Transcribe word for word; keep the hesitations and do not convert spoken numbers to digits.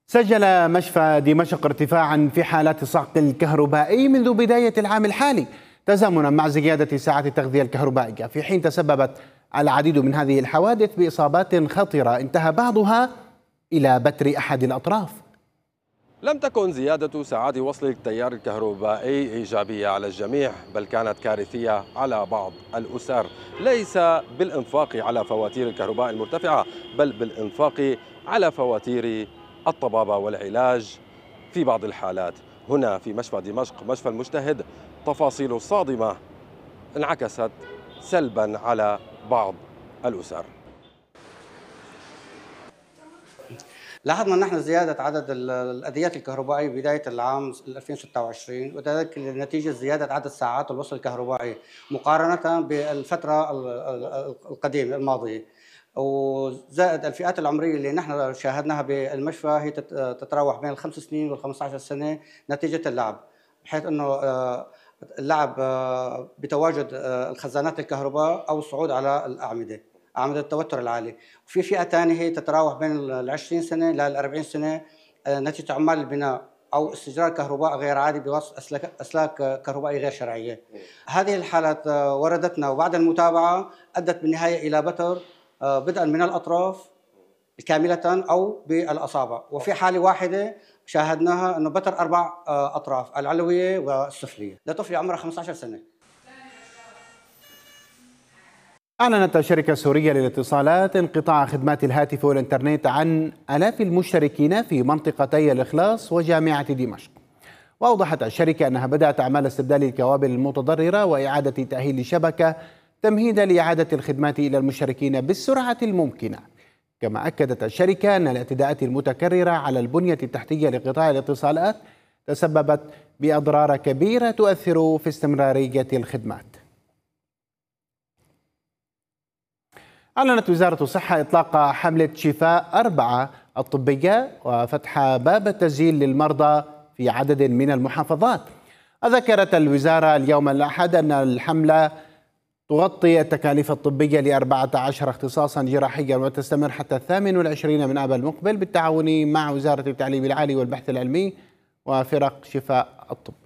سجل مشفى دمشق ارتفاعا في حالات الصعق الكهربائي منذ بداية العام الحالي تزامنا مع زيادة ساعات التغذية الكهربائية، في حين تسببت العديد من هذه الحوادث بإصابات خطرة انتهى بعضها إلى بتر أحد الأطراف. لم تكن زيادة ساعات وصل التيار الكهربائي إيجابية على الجميع، بل كانت كارثية على بعض الأسر، ليس بالإنفاق على فواتير الكهرباء المرتفعة بل بالإنفاق على فواتير الطبابة والعلاج في بعض الحالات. هنا في مشفى دمشق مشفى المجتهد تفاصيل صادمة انعكست سلبا على بعض الأسر. لاحظنا نحن زيادة عدد الأديات الكهربائية بداية العام ألفين وستة وعشرين، وذلك نتيجة زيادة عدد ساعات الوصل الكهربائي مقارنة بالفترة القديمة الماضية، وزائد الفئات العمرية اللي نحن شاهدناها بالمشفى هي تتراوح بين الخمس سنين والخمسة عشر سنة نتيجة اللعب، بحيث أنه اللعب بتواجد الخزانات الكهرباء أو الصعود على الأعمدة أعمدة التوتر العالي. وفي فئة ثانية هي تتراوح بين العشرين سنة للأربعين سنة نتيجة عمال البناء أو استجرار كهرباء غير عادي بواسطة أسلاك, أسلاك كهربائية غير شرعية. هذه الحالات وردتنا وبعد المتابعة أدت بالنهاية إلى بتر بدءا من الأطراف كاملة أو بالأصابع، وفي حالة واحدة شاهدناها أنه بتر أربع أطراف العلوية والسفلية لطفل عمره خمسة عشر سنة. أعلنت الشركة السورية للاتصالات انقطاع خدمات الهاتف والإنترنت عن آلاف المشتركين في منطقتي الإخلاص وجامعة دمشق. وأوضحت الشركة أنها بدأت أعمال استبدال الكوابل المتضررة وإعادة تأهيل الشبكة تمهيدا لإعادة الخدمات إلى المشتركين بالسرعة الممكنة. كما أكدت الشركة أن الاعتداءات المتكررة على البنية التحتية لقطاع الاتصالات تسببت بأضرار كبيرة تؤثر في استمرارية الخدمات. أعلنت وزارة الصحة إطلاق حملة شفاء أربعة الطبية وفتح باب التسجيل للمرضى في عدد من المحافظات. ذكرت الوزارة اليوم الأحد أن الحملة تغطي التكاليف الطبية لأربعة عشر اختصاصا جراحيا وتستمر حتى الثامن والعشرين من آب المقبل بالتعاون مع وزارة التعليم العالي والبحث العلمي وفرق شفاء الطب.